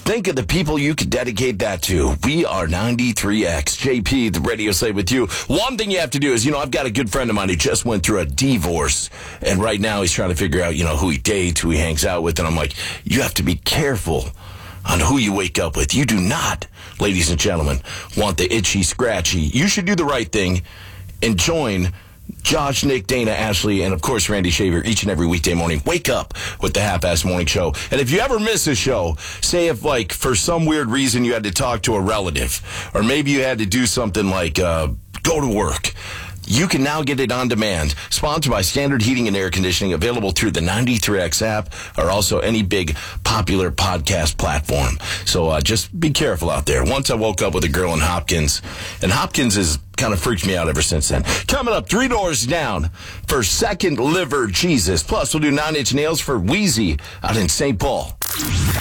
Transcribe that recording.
Think of the people you could dedicate that to. We are 93X. JP, the radio slave with you. One thing you have to do is, I've got a good friend of mine who just went through a divorce. And right now he's trying to figure out, who he dates, who he hangs out with. And I'm like, you have to be careful on who you wake up with. You do not, ladies and gentlemen, want the itchy, scratchy. You should do the right thing and join Josh, Nick, Dana, Ashley, and of course Randy Shaver each and every weekday morning. Wake up with the Half-Ass Morning Show. And if you ever miss a show, say if for some weird reason you had to talk to a relative, or maybe you had to do something like go to work, you can now get it on demand. Sponsored by Standard Heating and Air Conditioning, available through the 93X app or also any big popular podcast platform. So just be careful out there. Once I woke up with a girl in Hopkins, and Hopkins has kind of freaked me out ever since then. Coming up, 3 doors down for Second Liver Jesus. Plus, we'll do 9 Inch Nails for Wheezy out in St. Paul.